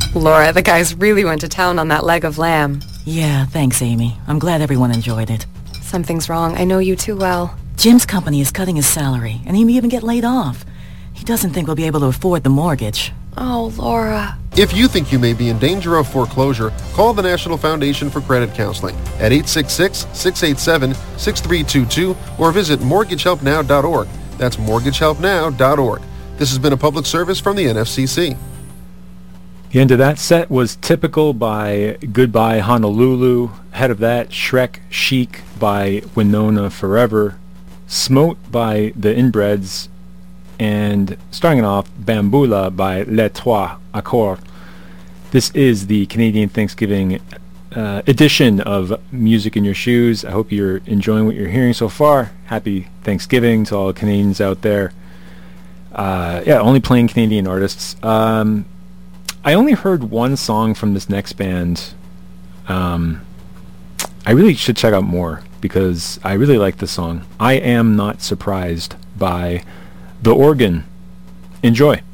Laura, the guys really went to town on that leg of lamb. Yeah, thanks, Amy. I'm glad everyone enjoyed it. Something's wrong. I know you too well. Jim's company is cutting his salary, and he may even get laid off. He doesn't think we'll be able to afford the mortgage. Oh, Laura. If you think you may be in danger of foreclosure, call the National Foundation for Credit Counseling at 866-687-6322 or visit mortgagehelpnow.org. That's mortgagehelpnow.org. This has been a public service from the NFCC. The end of that set was Typical by Goodbye Honolulu. Ahead of that, Shrek Chic by Winona Forever. Smote by The Inbreds. And starting off, Bambula by Les Trois Accords. This is the Canadian Thanksgiving edition of Music in Your Shoes. I hope you're enjoying what you're hearing so far. Happy Thanksgiving to all the Canadians out there. Only playing Canadian artists. I only heard one song from this next band. I really should check out more because I really like this song. I Am Not Surprised by The Organ. Enjoy.